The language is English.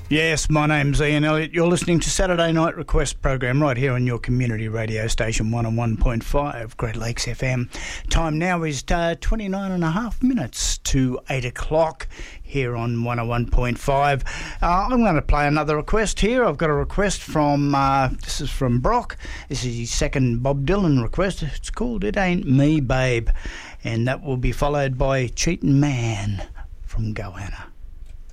Yes, my name's Ian Elliott. You're listening to Saturday Night Request program right here on your community radio station 101.5 Great Lakes FM. Time now is 29 and a half minutes to 8 o'clock here on 101.5. I'm going to play another request here. I've got a request from, this is from Brock. This is his second Bob Dylan request. It's called It Ain't Me, Babe. And that will be followed by Cheatin' Man from Goanna.